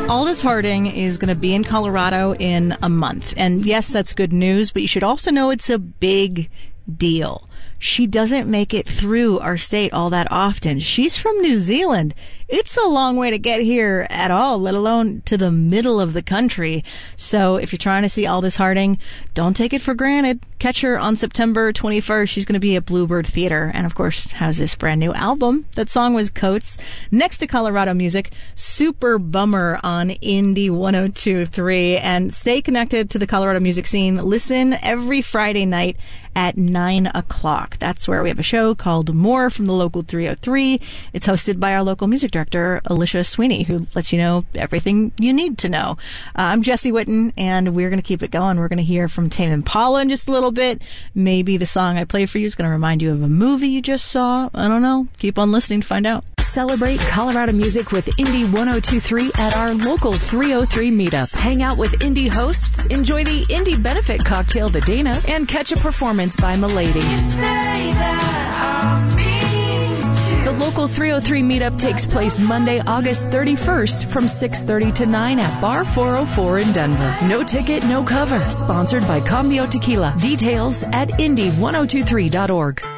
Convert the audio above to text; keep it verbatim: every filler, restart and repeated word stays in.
Aldous Harding is going to be in Colorado in a month. And yes, that's good news, but you should also know it's a big deal. She doesn't make it through our state all that often. She's from New Zealand. It's a long way to get here at all, let alone to the middle of the country. So if you're trying to see Aldous Harding, don't take it for granted. Catch her on September twenty-first. She's going to be at Bluebird Theater and, of course, has this brand new album. That song was Coats. Next to Colorado music, Super Bummer on Indie one oh two point three. And stay connected to the Colorado music scene. Listen every Friday night at nine o'clock. That's where we have a show called More from the Local three oh three. It's hosted by our local music director, Alicia Sweeney, who lets you know everything you need to know. Uh, I'm Jesse Witten, and we're going to keep it going. We're going to hear from Tame Impala in just a little bit. Maybe the song I play for you is going to remind you of a movie you just saw. I don't know. Keep on listening to find out. Celebrate Colorado music with Indie one oh two point three at our local three oh three meetup. Hang out with indie hosts, enjoy the Indie Benefit Cocktail the Dana, and catch a performance by Milady. The local three oh three meetup takes place Monday, August thirty-first from six thirty to nine at Bar four oh four in Denver. No ticket, no cover. Sponsored by Cambio Tequila. Details at indie one oh two three dot org.